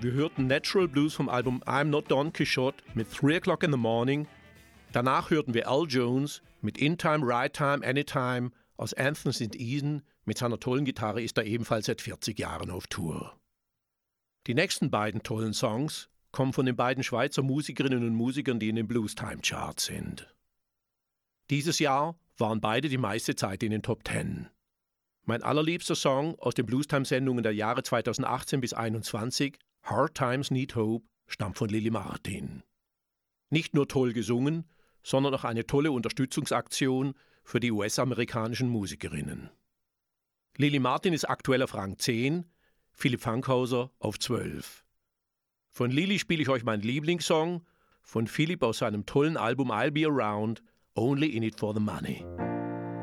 Wir hörten Natural Blues vom Album I'm Not Don Quixote mit 3 O'Clock in the Morning. Danach hörten wir Al Jones mit In Time, Right Time, Anytime aus Anthem St. Eden. Mit seiner tollen Gitarre ist er ebenfalls seit 40 Jahren auf Tour. Die nächsten beiden tollen Songs kommen von den beiden Schweizer Musikerinnen und Musikern, die in den Blues Time Charts sind. Dieses Jahr waren beide die meiste Zeit in den Top 10. Mein allerliebster Song aus den Blues Time Sendungen der Jahre 2018 bis 2021, Hard Times Need Hope, stammt von Lily Martin. Nicht nur toll gesungen, sondern auch eine tolle Unterstützungsaktion für die US-amerikanischen Musikerinnen. Lily Martin ist aktuell auf Rang 10, Philipp Fankhauser auf 12. Von Lily spiele ich euch meinen Lieblingssong, von Philipp aus seinem tollen Album I'll Be Around, Only in It for the Money.